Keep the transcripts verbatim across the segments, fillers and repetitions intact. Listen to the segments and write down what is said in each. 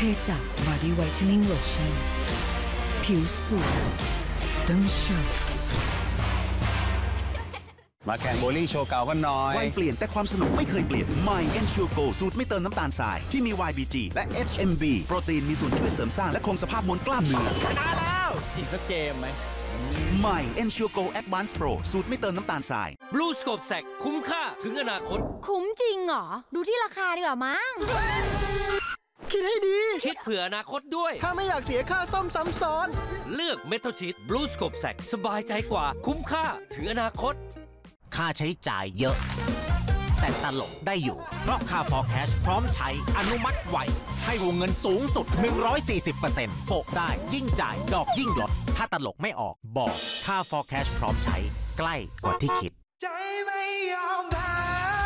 สับ Body Whitening Lotion ผิวสวยต้องชอบมาแข่งโบลิ่งโชว์เก่ากันหน่อยวัยเปลี่ยนแต่ความสนุกไม่เคยเปลี่ยนใหม่ Ensure Go สูตรไม่เติมน้ำตาลทรายที่มี วาย บี จี และ เอช เอ็ม บี โปรตีนมีส่วนช่วยเสริมสร้างและคงสภาพมวลกล้ามเนื้อชนะแล้วอีกสักเกมไหมใหม่ Ensure Go Advanced Pro สูตรไม่เติมน้ำตาลทราย Blue Scope Sack คุ้มค่าถึงอนาคตคุ้มจริงเหรอดูที่ราคาดีกว่ามั้งคิดให้ดีคิดเผื่ออนาคตด้วยถ้าไม่อยากเสียค่าซ่อมซ้ำซ้อนเลือก Metal Sheet Blue Scope Sack สบายใจกว่าคุ้มค่าถึงอนาคตค่าใช้จ่ายเยอะแต่ตลกได้อยู่เพราะค่า Forecast พร้อมใช้อนุมัติไวให้วงเงินสูงสุด หนึ่งร้อยสี่สิบเปอร์เซ็นต์ โปะได้ยิ่งจ่ายดอกยิ่งลดถ้าตลกไม่ออกบอกค่า Forecast พร้อมใช้ใกล้กว่าที่คิดใจไม่ยอมแพ้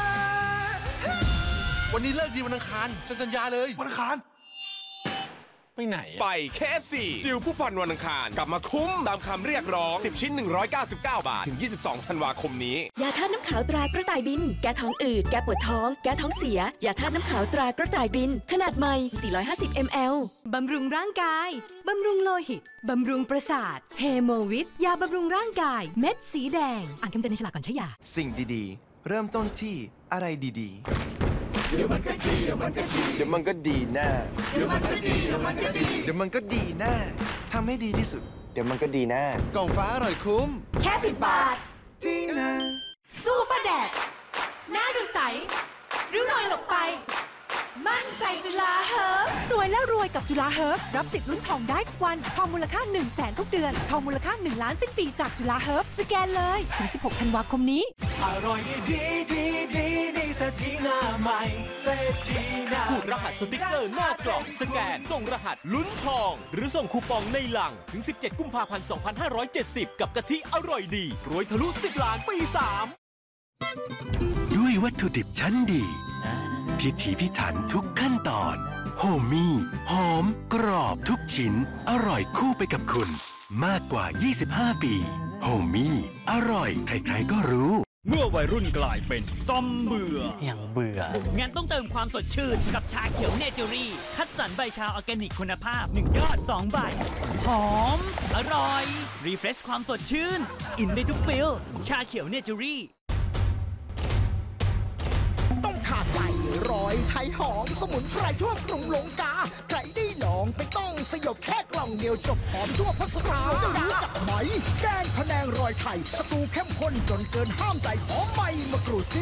วันนี้เลิกดีวันอังคารสัญญาเลยวันอังคารไปไหนไป เค เอฟ ซี ดิวผู้ผ่อนวันอังคารกลับมาคุ้มตามคำเรียกร้องสิบชิ้นหนึ่งร้อยเก้าสิบเก้าบาทถึงยี่สิบสองธันวาคมนี้ยาธาตุน้ำขาวตรากระต่ายบินแก้ท้องอืดแก้ปวดท้องแก้ท้องเสียยาธาตุน้ำขาวตรากระต่ายบินขนาดใหม่สี่ร้อยห้าสิบมิลลิลิตรบำรุงร่างกายบำรุงโลหิตบำรุงประสาทเฮโมวิตยาบำรุงร่างกายเม็ดสีแดงอ่านคำเตือนในฉลากก่อนใช้ยาสิ่งดีๆเริ่มต้นที่อะไรดีๆเดี๋ยวมันก็ดีเดี๋ยวมันก็ดีเดี๋ยวมันก็ดีแน่เดี๋ยวมันก็ดีเดี๋ยวมันก็ดีเดี๋ยวมันก็ดีแน่ทำให้ดีที่สุดเดี๋ยวมันก็ดีแน่กล่องฟ้าอร่อยคุ้มแค่สิบบาทดีนะสู้ฟ้าแดดหน้าดูใสริ้วรอยหลบไปมั่นใจจุฬาเฮิร์บสวยและรวยกับจุฬาเฮิร์บรับสิทธิ์ลุ้นทองได้ทุกวันทองมูลค่าหนึ่งแสนทุกเดือนทองมูลค่าหนึ่งล้านสิ้นปีจากจุฬาเฮิร์บสแกนเลยถึงสิบหกธันวาคมนี้อร่อยดีดีดีดีเศรษฐีหน้าใหม่เศรษฐีหน้าพูดรหัสสติ๊กเกอร์หน้ากล่องสแกนส่งรหัสลุ้นทองหรือส่งคูปองในหลังถึงสิบเจ็ดกุมภาพันธ์สองพันห้าร้อยเจ็ดสิบกับกะทิอร่อยดีรวยทะลุสิบล้านปีสามด้วยวัตถุดิบชั้นดีพิถีพิถันทุกขั้นตอนโฮมี่หอมกรอบทุกชิ้นอร่อยคู่ไปกับคุณมากกว่ายี่สิบห้าปีโฮมี่อร่อยใครๆก็รู้เมื่อวัยรุ่นกลายเป็นซอมเบื่ออย่างเบื่องั้นต้องเติมความสดชื่นกับชาเขียวเนเจอรี่คัดสรรใบชาออร์แกนิกคุณภาพหนึ่งยอดสองใบหอมอร่อยรีเฟรชความสดชื่นอินได้ทุกฟิลชาเขียวเนเจอรี่ต้องขาดใจร้อยไทยหอมสมุนไพรทั่วกรุงลงกาใครได้ลองไปต้องสยบแค่กล่องเดียวจบหอมทั่วพัสดุจะรู้จักไหมแกงพะแนงรอยไทยสตูเข้มข้นจนเกินห้ามใจหอมใบมะกรูด